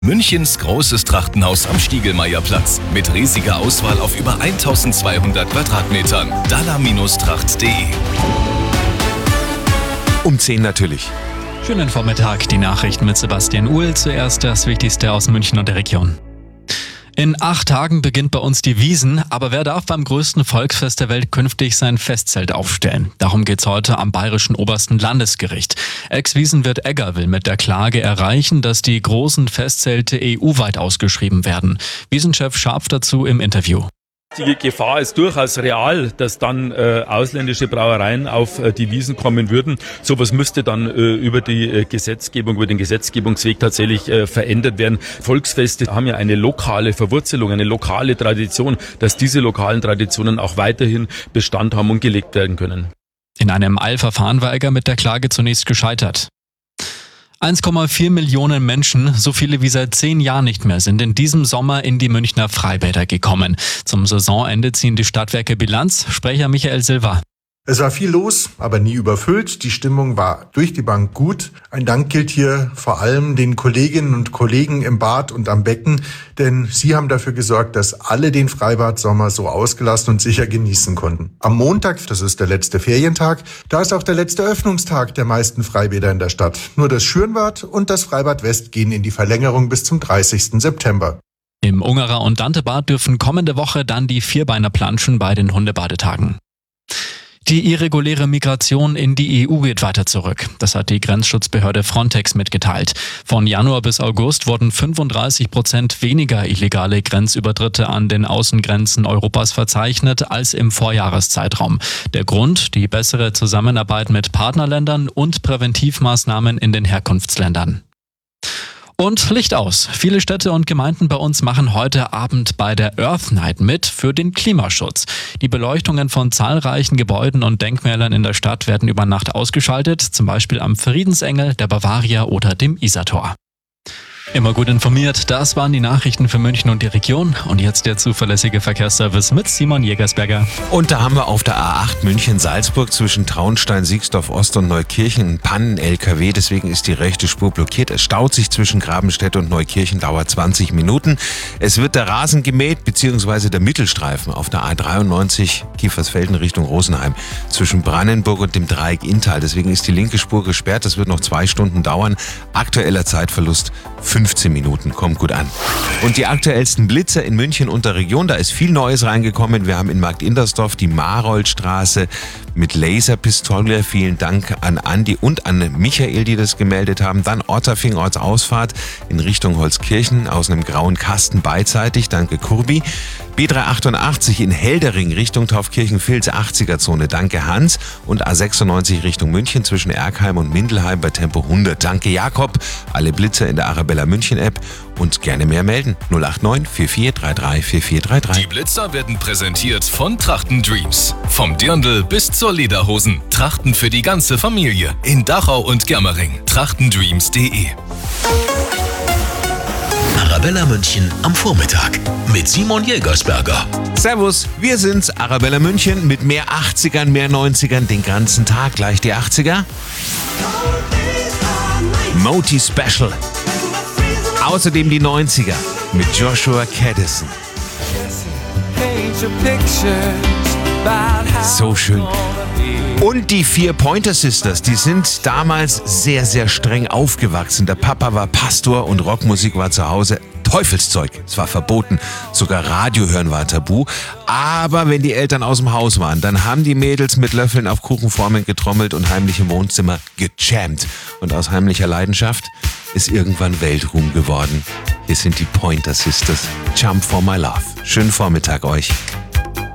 Münchens großes Trachtenhaus am Stiegelmeierplatz mit riesiger Auswahl auf über 1200 Quadratmetern. Dalla-tracht.de. Um 10 natürlich. Schönen Vormittag, die Nachrichten mit Sebastian Uhl. Zuerst das Wichtigste aus München und der Region. In 8 Tagen beginnt bei uns die Wiesn, aber wer darf beim größten Volksfest der Welt künftig sein Festzelt aufstellen? Darum geht's heute am Bayerischen Obersten Landesgericht. Ex-Wiesenwirt Egger will mit der Klage erreichen, dass die großen Festzelte EU-weit ausgeschrieben werden. Wiesenchef Scharpf dazu im Interview. Die Gefahr ist durchaus real, dass dann ausländische Brauereien auf die Wiesn kommen würden. Sowas müsste dann über die Gesetzgebung, über den Gesetzgebungsweg tatsächlich verändert werden. Volksfeste haben ja eine lokale Verwurzelung, eine lokale Tradition, dass diese lokalen Traditionen auch weiterhin Bestand haben und gelebt werden können. In einem Eilverfahren war Egger mit der Klage zunächst gescheitert. 1,4 Millionen Menschen, so viele wie seit 10 Jahren nicht mehr, sind in diesem Sommer in die Münchner Freibäder gekommen. Zum Saisonende ziehen die Stadtwerke Bilanz. Sprecher Michael Silva. Es war viel los, aber nie überfüllt. Die Stimmung war durch die Bank gut. Ein Dank gilt hier vor allem den Kolleginnen und Kollegen im Bad und am Becken, denn sie haben dafür gesorgt, dass alle den Freibad-Sommer so ausgelassen und sicher genießen konnten. Am Montag, das ist der letzte Ferientag, da ist auch der letzte Öffnungstag der meisten Freibäder in der Stadt. Nur das Schürnbad und das Freibad West gehen in die Verlängerung bis zum 30. September. Im Ungerer und Dantebad dürfen kommende Woche dann die Vierbeiner planschen bei den Hundebadetagen. Die irreguläre Migration in die EU geht weiter zurück. Das hat die Grenzschutzbehörde Frontex mitgeteilt. Von Januar bis August wurden 35% weniger illegale Grenzübertritte an den Außengrenzen Europas verzeichnet als im Vorjahreszeitraum. Der Grund: die bessere Zusammenarbeit mit Partnerländern und Präventivmaßnahmen in den Herkunftsländern. Und Licht aus. Viele Städte und Gemeinden bei uns machen heute Abend bei der Earth Night mit für den Klimaschutz. Die Beleuchtungen von zahlreichen Gebäuden und Denkmälern in der Stadt werden über Nacht ausgeschaltet, zum Beispiel am Friedensengel, der Bavaria oder dem Isartor. Immer gut informiert, das waren die Nachrichten für München und die Region. Und jetzt der zuverlässige Verkehrsservice mit Simon Jägersberger. Und da haben wir auf der A8 München-Salzburg zwischen Traunstein, Siegsdorf-Ost und Neukirchen einen Pannen-LKW. Deswegen ist die rechte Spur blockiert. Es staut sich zwischen Grabenstedt und Neukirchen, dauert 20 Minuten. Es wird der Rasen gemäht, beziehungsweise der Mittelstreifen auf der A93 Kiefersfelden Richtung Rosenheim zwischen Brandenburg und dem Dreieck Inntal. Deswegen ist die linke Spur gesperrt. Das wird noch 2 Stunden dauern. Aktueller Zeitverlust 15 Minuten, kommt gut an. Und die aktuellsten Blitzer in München und der Region, da ist viel Neues reingekommen. Wir haben in Markt-Indersdorf die Maroldstraße mit Laserpistole. Vielen Dank an Andi und an Michael, die das gemeldet haben. Dann Otterfing Ortsausfahrt in Richtung Holzkirchen aus einem grauen Kasten beidseitig. Danke Kurbi. B388 in Heldering Richtung Taufkirchen-Vils 80er-Zone. Danke Hans. Und A96 Richtung München zwischen Erkheim und Mindelheim bei Tempo 100. Danke Jakob. Alle Blitzer in der Arabella München App und gerne mehr melden. 089 4433 4433. Die Blitzer werden präsentiert von Trachten Dreams. Vom Dirndl bis zur Lederhosen. Trachten für die ganze Familie. In Dachau und Germering. Trachtendreams.de. Arabella München am Vormittag mit Simon Jägersberger. Servus, wir sind's, Arabella München mit mehr 80ern, mehr 90ern, den ganzen Tag. Gleich die 80er. Moti Special. Außerdem die 90er mit Joshua Caddison. So schön. Und die 4 Pointer Sisters, die sind damals sehr, sehr streng aufgewachsen. Der Papa war Pastor und Rockmusik war zu Hause Teufelszeug. Es war verboten. Sogar Radio hören war tabu. Aber wenn die Eltern aus dem Haus waren, dann haben die Mädels mit Löffeln auf Kuchenformen getrommelt und heimlich im Wohnzimmer gejammt. Und aus heimlicher Leidenschaft ist irgendwann Weltruhm geworden. Hier sind die Pointer Sisters. Jump for my love. Schönen Vormittag euch.